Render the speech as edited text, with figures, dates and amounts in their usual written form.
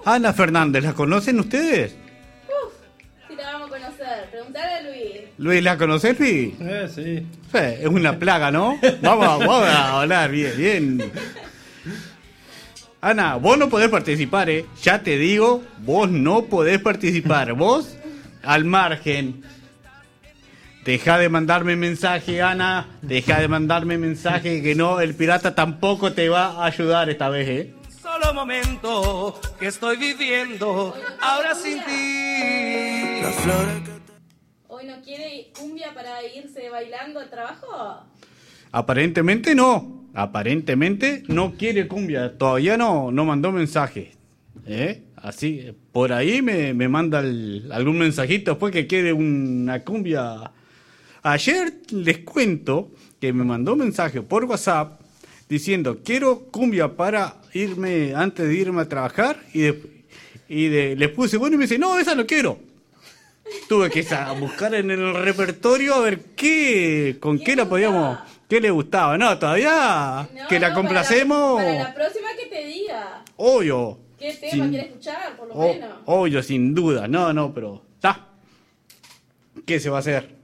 Ana Fernández, ¿la conocen ustedes? Sí, la vamos a conocer. Preguntale a Luis. Luis, ¿la conocés, Luis? Sí. Es una plaga, ¿no? Vamos a hablar bien. Ana, vos no podés participar, ¿eh? Ya te digo, vos no podés participar. Vos, al margen. Deja de mandarme mensaje, Ana. Deja de mandarme mensaje, que no, el pirata tampoco te va a ayudar esta vez, ¿eh? Solo momento que estoy viviendo ahora sin ti. Las flores que ¿Hoy no quiere cumbia para irse bailando al trabajo? Aparentemente no. Aparentemente no quiere cumbia. Todavía no mandó mensaje. Así, por ahí me manda algún mensajito después que quiere una cumbia. Ayer les cuento que me mandó mensaje por WhatsApp diciendo quiero cumbia para irme antes de irme a trabajar y les puse bueno y me dice no, esa no quiero. Tuve que buscar en el repertorio a ver con qué la podíamos, qué le gustaba. No, todavía que la complacemos. Para la próxima que te diga. Obvio. ¿Qué tema quiere escuchar, por lo menos? Obvio, sin duda. No, pero está. ¿Qué se va a hacer?